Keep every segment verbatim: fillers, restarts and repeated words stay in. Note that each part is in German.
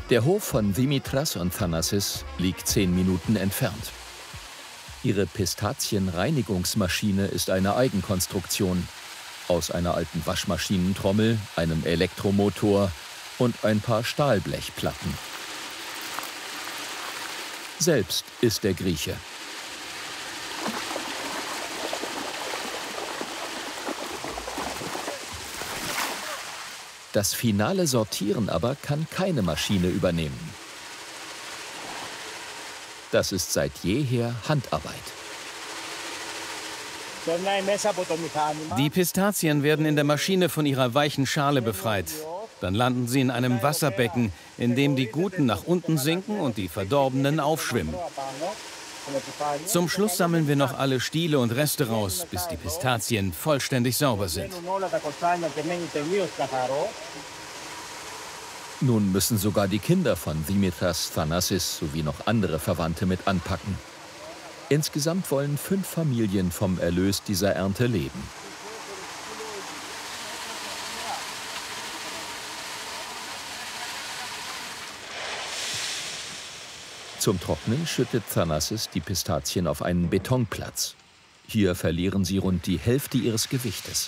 Der Hof von Dimitras und Thanassis liegt zehn Minuten entfernt. Ihre Pistazienreinigungsmaschine ist eine Eigenkonstruktion. Aus einer alten Waschmaschinentrommel, einem Elektromotor und ein paar Stahlblechplatten. Selbst ist der Grieche. Das finale Sortieren aber kann keine Maschine übernehmen. Das ist seit jeher Handarbeit. Die Pistazien werden in der Maschine von ihrer weichen Schale befreit. Dann landen sie in einem Wasserbecken, in dem die Guten nach unten sinken und die Verdorbenen aufschwimmen. Zum Schluss sammeln wir noch alle Stiele und Reste raus, bis die Pistazien vollständig sauber sind. Nun müssen sogar die Kinder von Dimitras Thanassis sowie noch andere Verwandte mit anpacken. Insgesamt wollen fünf Familien vom Erlös dieser Ernte leben. Zum Trocknen schüttet Thanassis die Pistazien auf einen Betonplatz. Hier verlieren sie rund die Hälfte ihres Gewichtes.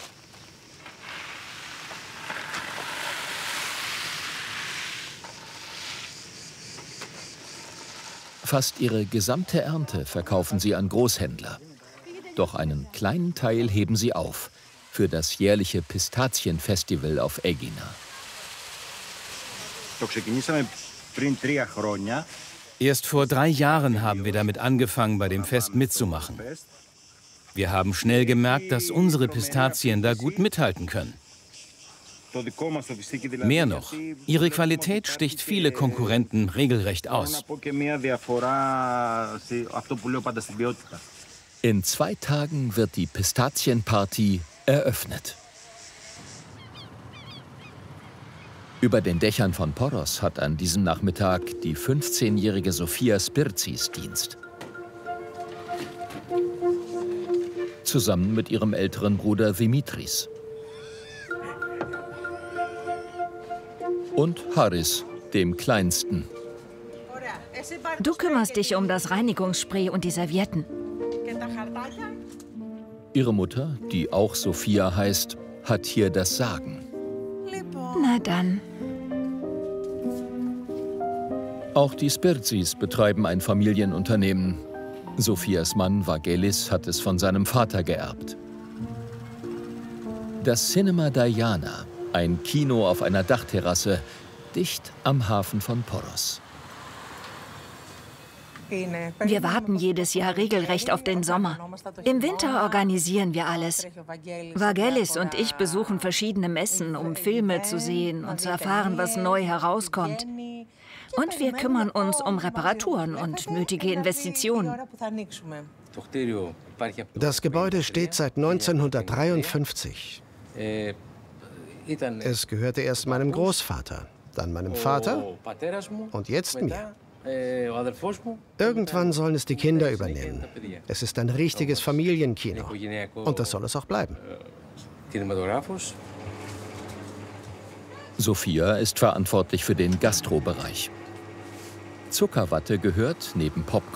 Fast ihre gesamte Ernte verkaufen sie an Großhändler. Doch einen kleinen Teil heben sie auf für das jährliche Pistazienfestival auf Aegina. Erst vor drei Jahren haben wir damit angefangen, bei dem Fest mitzumachen. Wir haben schnell gemerkt, dass unsere Pistazien da gut mithalten können. Mehr noch, ihre Qualität sticht viele Konkurrenten regelrecht aus. In zwei Tagen wird die Pistazienparty eröffnet. Über den Dächern von Poros hat an diesem Nachmittag die fünfzehnjährige Sofia Spirzis Dienst. Zusammen mit ihrem älteren Bruder Dimitris. Und Haris, dem Kleinsten. Du kümmerst dich um das Reinigungsspray und die Servietten. Ihre Mutter, die auch Sofia heißt, hat hier das Sagen. Na dann. Auch die Spirzis betreiben ein Familienunternehmen. Sofias Mann Vagelis hat es von seinem Vater geerbt. Das Cinema Diana, ein Kino auf einer Dachterrasse, dicht am Hafen von Poros. Wir warten jedes Jahr regelrecht auf den Sommer. Im Winter organisieren wir alles. Vagelis und ich besuchen verschiedene Messen, um Filme zu sehen und zu erfahren, was neu herauskommt. Und wir kümmern uns um Reparaturen und nötige Investitionen. Das Gebäude steht seit neunzehnhundertdreiundfünfzig. Es gehörte erst meinem Großvater, dann meinem Vater und jetzt mir. Irgendwann sollen es die Kinder übernehmen. Es ist ein richtiges Familienkino. Und das soll es auch bleiben. Sofia ist verantwortlich für den Gastrobereich. Zuckerwatte gehört, neben Popcorn,